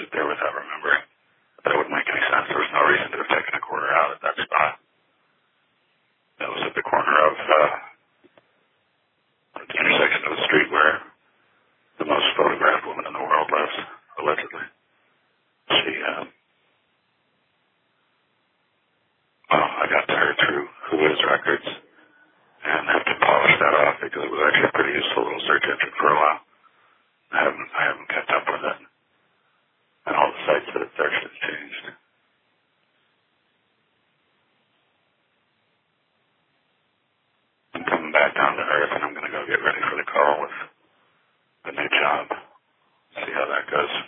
sit there without remembering. That wouldn't make any sense. There was no reason to have taken a quarter out at that spot. That was at the corner of the intersection of the street where the most photographed woman in the world lives, allegedly. She, I got to her through Whois Records and have to polish that off because it was actually a pretty useful little search engine for a while. I haven't kept up with it. And all the sites that it searched have changed. I'm coming back down to earth and I'm going to go get ready for the call with the new job. See how that goes.